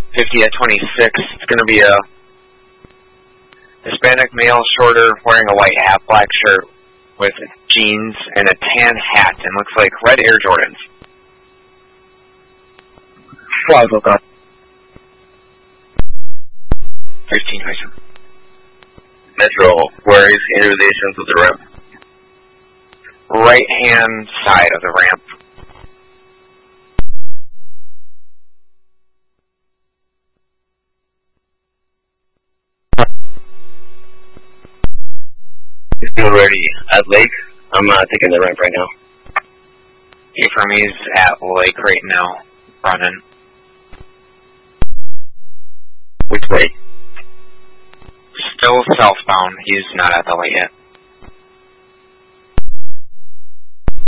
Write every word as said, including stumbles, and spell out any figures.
fifty at twenty-six. It's going to be a Hispanic male, shorter, wearing a white hat, black shirt with jeans and a tan hat, and looks like red Air Jordans. Five, okay. fifteen, Tyson. Metro, where is in relation to the ramp? Right-hand side of the ramp. He's already at Lake. I'm uh, taking the ramp right now. Okay, from he's at Lake right now, running. Which way? Still southbound. He's not at the light yet.